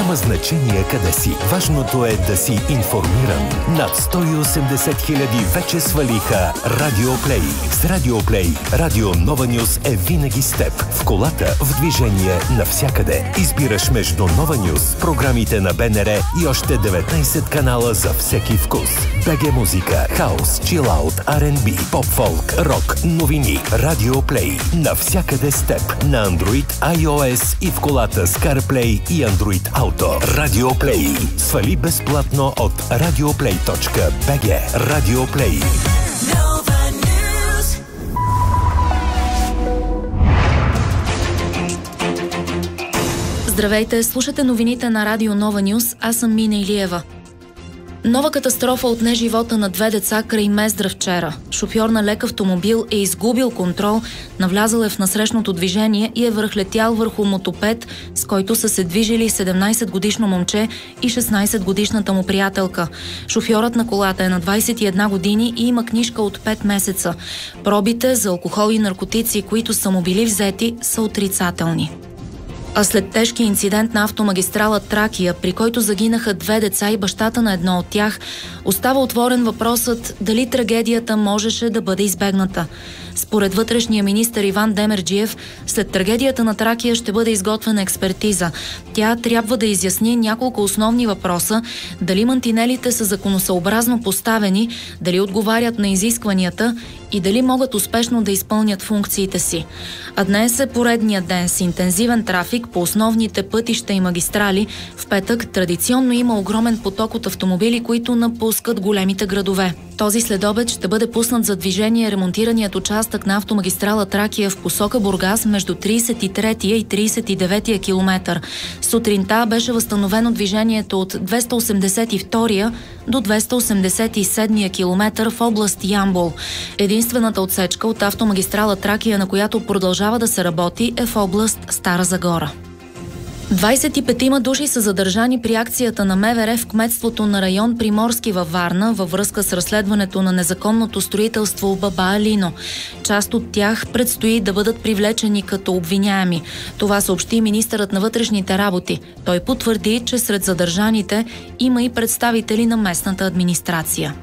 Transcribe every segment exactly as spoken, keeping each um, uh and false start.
Няма значение къде си. Важното е да си информиран. Над сто и осемдесет хиляди вече свалиха Радиоплей. С Радиоплей Радио Нова Нюз е винаги с теб. В колата, в движение, навсякъде. Избираш между Нова Нюз, програмите на БНР и още деветнайсет канала за всеки вкус. БГ музика, хаус, чилаут, Ар енд Би, поп-фолк, рок, новини. Радиоплей. Навсякъде с теб. На Android, iOS и в колата с CarPlay и Android Auto. Радиоплей. Свали безплатно от радиоплей точка би джи. Радиоплей. Здравейте, слушате новините на Радио Нова Нюз, аз съм Мина Илиева. Нова катастрофа отне живота на две деца край Мездра вчера. Шофьор на лек автомобил е изгубил контрол, навлязал е в насрещното движение и е върхлетял върху мотопед, с който са се движили седемнайсетгодишно момче и шестнайсетгодишната му приятелка. Шофьорът на колата е на двайсет и една години и има книжка от пет месеца. Пробите за алкохол и наркотици, които са му били взети, са отрицателни. А след тежкия инцидент на автомагистрала Тракия, при който загинаха две деца и бащата на едно от тях, остава отворен въпросът дали трагедията можеше да бъде избегната. Според вътрешния министър Иван Демерджиев, след трагедията на Тракия ще бъде изготвена експертиза. Тя трябва да изясни няколко основни въпроса: дали мантинелите са законосъобразно поставени, дали отговарят на изискванията и дали могат успешно да изпълнят функциите си. А днес е поредният ден с интензивен трафик по основните пътища и магистрали. В петък традиционно има огромен поток от автомобили, които напускат големите градове. Този следобед ще бъде пуснат за движение ремонтираният участък на автомагистрала Тракия в посока Бургас между трийсет и третия и трийсет и деветия километър. Сутринта беше възстановено движението от двеста осемдесет и втория до двеста осемдесет и седмия километър в област Ямбол. Единствената отсечка от автомагистрала Тракия, на която продължава да се работи, е в област Стара Загора. двайсет и петима души са задържани при акцията на МВР в кметството на район Приморски във Варна във връзка с разследването на незаконното строителство в Баба Алино. Част от тях предстои да бъдат привлечени като обвиняеми. Това съобщи министърът на вътрешните работи. Той потвърди, че сред задържаните има и представители на местната администрация.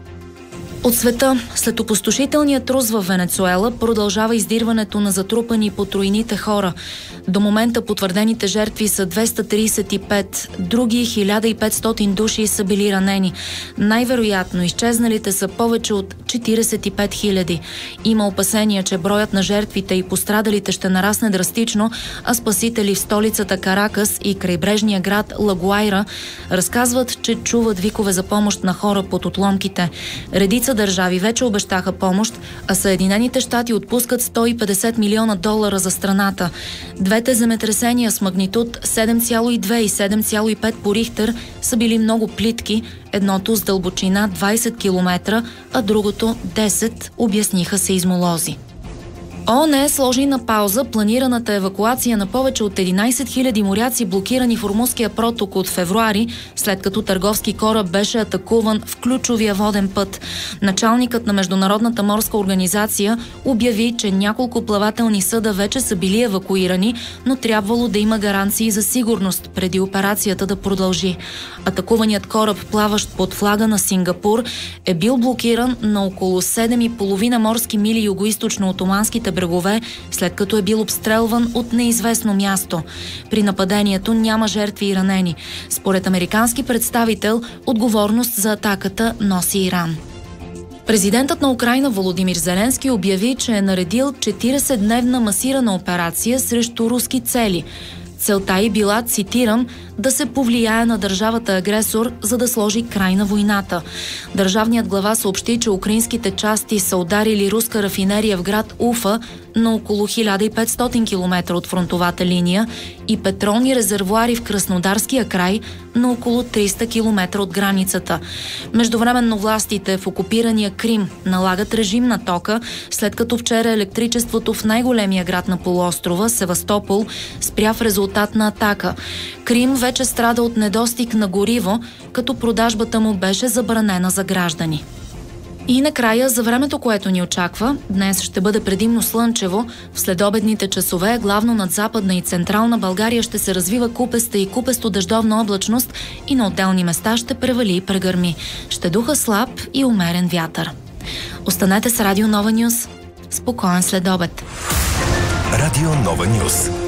От света, след опустошителния трус в Венецуела, продължава издирването на затрупани под руините хора. До момента потвърдените жертви са двеста трийсет и пет, други хиляда и петстотин души са били ранени. Най-вероятно изчезналите са повече от четирийсет и пет хиляди. Има опасения, че броят на жертвите и пострадалите ще нарасне драстично, а спасители в столицата Каракас и крайбрежния град Лагуайра разказват, че чуват викове за помощ на хора под отломките. Редица държави вече обещаха помощ, а Съединените щати отпускат сто и петдесет милиона долара за страната. Двете земетресения с магнитуд седем цяло и две и седем цяло и пет по Рихтер са били много плитки, едното с дълбочина двайсет километра, а другото десет, обясниха сеизмолози. ООН сложи на пауза планираната евакуация на повече от единайсет хиляди моряци, блокирани в Ормузския проток от февруари, след като търговски кораб беше атакуван в ключовия воден път. Началникът на Международната морска организация обяви, че няколко плавателни съда вече са били евакуирани, но трябвало да има гаранции за сигурност преди операцията да продължи. Атакуваният кораб, плаващ под флага на Сингапур, е бил блокиран на около седем и половина морски мили югоизточно от оманските брегове, след като е бил обстрелван от неизвестно място. При нападението няма жертви и ранени. Според американски представител, отговорност за атаката носи Иран. Президентът на Украйна Володимир Зеленски обяви, че е наредил четирийсетдневна масирана операция срещу руски цели. Целта й била, цитирам, да се повлияе на държавата агресор, за да сложи край на войната. Държавният глава съобщи, че украинските части са ударили руска рафинерия в град Уфа на около хиляда и петстотин километра от фронтовата линия и петролни резервоари в Краснодарския край на около триста километра от границата. Междувременно властите в окупирания Крим налагат режим на тока, след като вчера електричеството в най-големия град на полуострова, Севастопол, спря в резултат на атака. Крим вече страда от недостиг на гориво, като продажбата му беше забранена за граждани. И накрая, за времето, което ни очаква, днес ще бъде предимно слънчево. В следобедните часове, главно над Западна и Централна България, ще се развива купеста и купесто дъждовна облачност и на отделни места ще превали и прегърми. Ще духа слаб и умерен вятър. Останете с Радио Нова Нюс. Спокоен следобед. Радио Нова Нюс.